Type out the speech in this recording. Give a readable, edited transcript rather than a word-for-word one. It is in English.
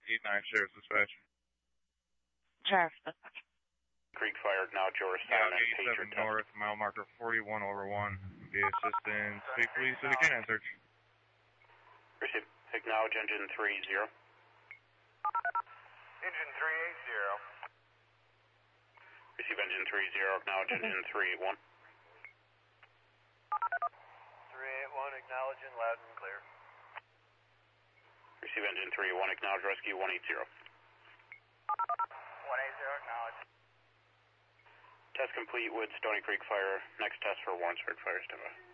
89 Sheriff's Dispatch. Sheriff's Dispatch. Creek Fire, now George Yeah, Sound and Pager 87 North, mile marker 41/1. Be assistance, State Police, City Canine Search. Receive. Acknowledge engine 30. Engine 380. Receive engine 30, acknowledge engine 381. 381, acknowledging loud and clear. Receive engine 381, acknowledge rescue 180. 180, acknowledge. Test complete with Stony Creek Fire. Next test for Warrensburg Fire, standby.